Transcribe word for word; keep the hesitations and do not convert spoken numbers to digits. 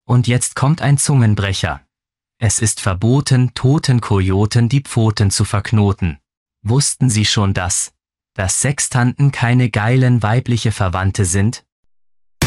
Und jetzt kommt ein Zungenbrecher. Es ist verboten, toten Kojoten die Pfoten zu verknoten. Wussten Sie schon das? Dass Sextanten keine geilen weibliche Verwandte sind?